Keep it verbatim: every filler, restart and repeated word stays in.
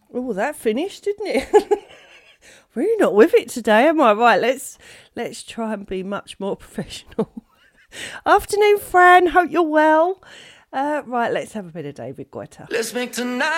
Oh, that finished, didn't it? Really not with it today, am I? Right, let's let's try and be much more professional. Afternoon, Fran. Hope you're well. Uh, right, let's have a bit of David Guetta. Let's make tonight